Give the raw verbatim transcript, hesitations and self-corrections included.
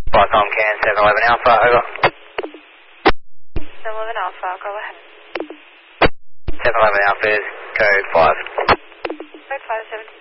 Qualcomm Can seven eleven Alpha, over. seven eleven Alpha, go ahead. seven eleven Alpha is code five. Code five seven.